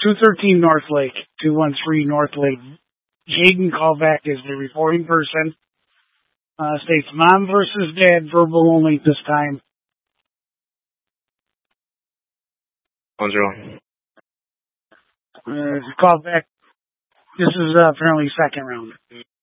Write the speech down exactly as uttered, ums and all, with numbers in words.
two thirteen North Lake, two one three North Lake. Jaden Callback is the reporting person. Uh, states mom versus dad, verbal only this time. One zero. Uh, callback. This is uh, apparently second round.